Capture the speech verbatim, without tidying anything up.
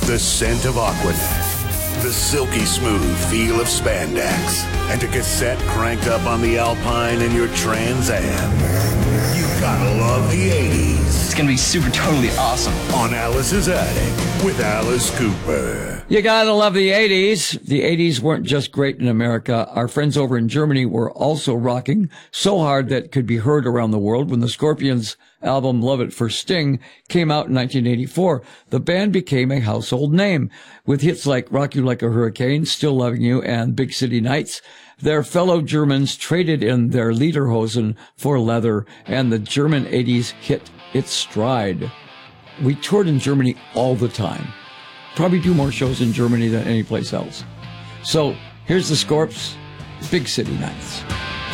the scent of Aquanet, the silky smooth feel of spandex, and a cassette cranked up on the Alpine in your Trans Am. You gotta love the eighties. It's gonna be super totally awesome. On Alice's Attic with Alice Cooper. You gotta love the eighties. The eighties weren't just great in America. Our friends over in Germany were also rocking so hard that it could be heard around the world. When the Scorpions album Love It for Sting came out in nineteen eighty-four, the band became a household name with hits like Rock You Like a Hurricane, Still Loving You, and Big City Nights. Their fellow Germans traded in their lederhosen for leather, and the German eighties hit its stride. We toured in Germany all the time. Probably do more shows in Germany than any place else. So here's the Scorps, Big City Nights.